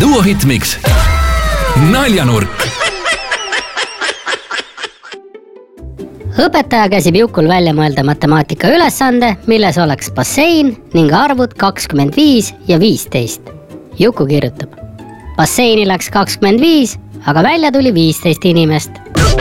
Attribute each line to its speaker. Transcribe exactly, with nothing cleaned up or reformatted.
Speaker 1: Duo Hitmix. Naljanurk.
Speaker 2: Õpetaja käsib Jukul välja mõelda matemaatika ülesande, milles oleks bassein ning arvud kakskümmend viis ja viisteist. Juku kirjutab. Basseini läks kakskümmend viis, aga välja tuli viisteist inimest.